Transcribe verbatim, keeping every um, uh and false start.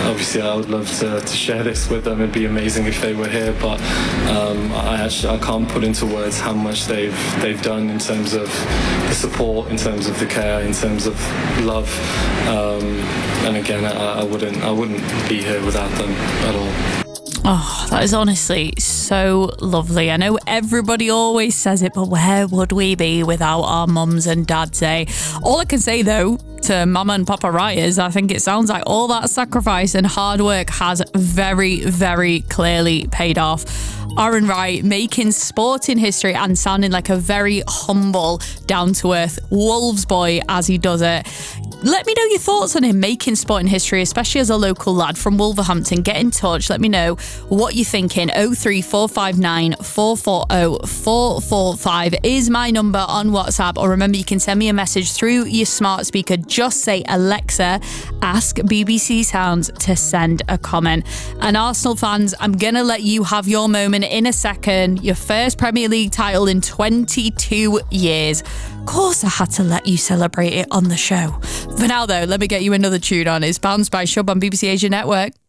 obviously I would love to, to share this with them. It'd be amazing if they were here, but um, I actually I can't put into words how much they've they've done in terms of the support, in terms of the care, in terms of love. Um, and again, I, I wouldn't I wouldn't be here without them at all. Oh, that is honestly so lovely. I know everybody always says it, but where would we be without our mums and dads, eh? All I can say, though, to Mama and Papa Wright is I think it sounds like all that sacrifice and hard work has very, very clearly paid off. Aaron Wright making sporting history and sounding like a very humble, down-to-earth Wolves boy as he does it. Let me know your thoughts on him making sporting history, especially as a local lad from Wolverhampton. Get in touch. Let me know what you're thinking. oh three four five nine, four four oh, four four five is my number on WhatsApp. Or remember, you can send me a message through your smart speaker. Just say, Alexa, ask B B C Sounds to send a comment. And Arsenal fans, I'm going to let you have your moment in a second. Your first Premier League title in twenty-two years. Of course I had to let you celebrate it on the show. For now, though, let me get you another tune on. It's Bounce by Shub on B B C Asia Network.